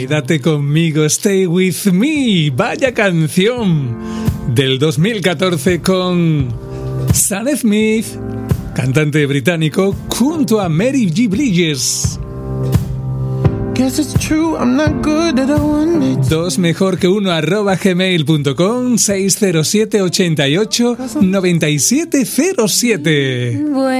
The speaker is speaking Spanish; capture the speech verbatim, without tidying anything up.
Quédate conmigo, Stay With Me. Vaya canción del dos mil catorce con Sam Smith, cantante británico, junto a Mary J. Blige. Guess it's true, I'm not good at I wanted. Dos mejor que uno arroba gmail punto com, seis cero siete, ochenta y ocho, noventa y siete cero siete.